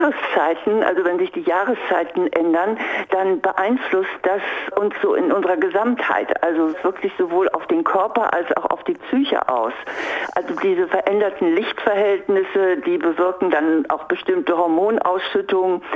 Jahreszeiten, also wenn sich die Jahreszeiten ändern, dann beeinflusst das uns so in unserer Gesamtheit, also wirklich sowohl auf den Körper als auch auf die Psyche aus. Also diese veränderten Lichtverhältnisse, die bewirken dann auch bestimmte Hormonausschüttungen.